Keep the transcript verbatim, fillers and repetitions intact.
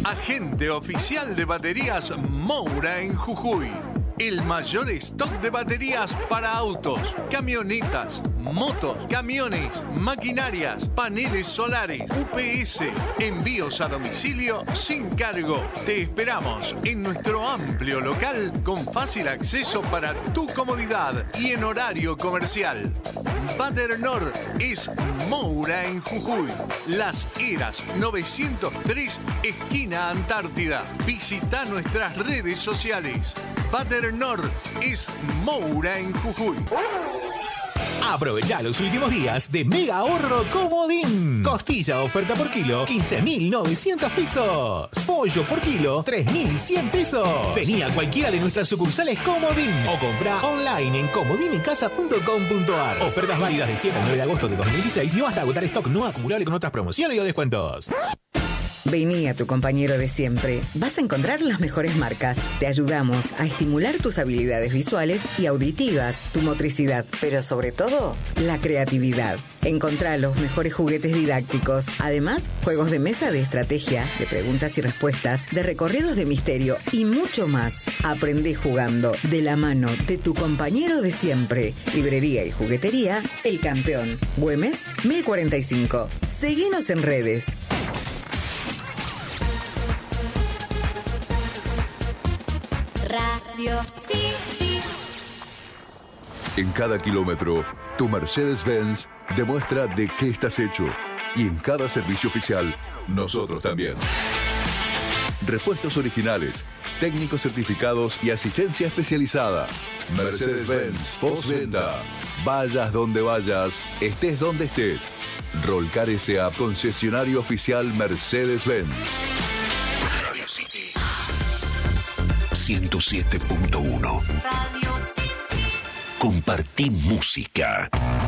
agente oficial de baterías Moura en Jujuy. El mayor stock de baterías para autos, camionetas, motos, camiones, maquinarias, paneles solares, U P S, envíos a domicilio sin cargo. Te esperamos en nuestro amplio local con fácil acceso para tu comodidad y en horario comercial. Baternor es Moura en Jujuy. Las Heras novecientos tres, esquina Antártida. Visita nuestras redes sociales. Baternor es Moura en Jujuy. Aprovecha los últimos días de Mega Ahorro Comodín. Costilla oferta por kilo, quince mil novecientos pesos. Pollo por kilo, tres mil cien pesos. Vení a cualquiera de nuestras sucursales Comodín o compra online en comodinencasa punto com punto ar. Ofertas válidas del siete al nueve de agosto de dos mil dieciséis y no hasta agotar stock no acumulable con otras promociones y o descuentos. Vení a tu compañero de siempre. Vas a encontrar las mejores marcas. Te ayudamos a estimular tus habilidades visuales y auditivas, tu motricidad, pero sobre todo, la creatividad. Encontrá los mejores juguetes didácticos. Además, juegos de mesa de estrategia, de preguntas y respuestas, de recorridos de misterio y mucho más. Aprendé jugando de la mano de tu compañero de siempre. Librería y juguetería El Campeón. Güemes, mil cuarenta y cinco. Seguinos en redes. Radio City. En cada kilómetro, tu Mercedes-Benz demuestra de qué estás hecho. Y en cada servicio oficial, nosotros también. Repuestos originales, técnicos certificados y asistencia especializada. Mercedes-Benz postventa. Vayas donde vayas, estés donde estés. Rolcar S A, concesionario oficial Mercedes-Benz. Radio City ciento siete punto uno. Radio City. Compartí música.